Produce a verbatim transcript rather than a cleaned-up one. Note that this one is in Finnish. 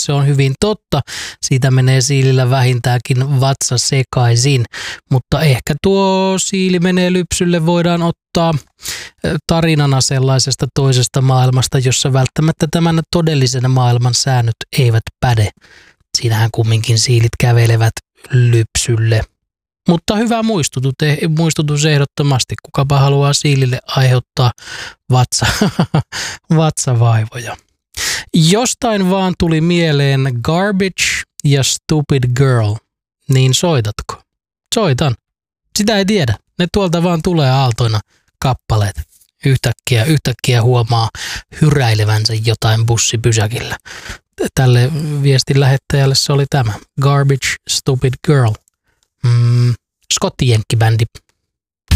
se on hyvin totta. Siitä menee siilillä vähintäänkin vatsa sekaisin, mutta ehkä tuo siili menee lypsylle voidaan ottaa tarinana sellaisesta toisesta maailmasta, jossa välttämättä tämän todellisen maailman säännöt eivät päde. Siinähän kumminkin siilit kävelevät lypsylle. Mutta hyvä muistutus, muistutus ehdottomasti, kukapa haluaa siilille aiheuttaa vatsa, vatsavaivoja. Jostain vaan tuli mieleen Garbage ja Stupid Girl, niin soitatko? Soitan. Sitä ei tiedä. Ne tuolta vaan tulee aaltoina kappaleet. Yhtäkkiä, yhtäkkiä huomaa hyräilevänsä jotain bussipysäkillä. Tälle viestin lähettäjälle se oli tämä. Garbage, Stupid Girl. Mm, Skotti-jenkkibändi.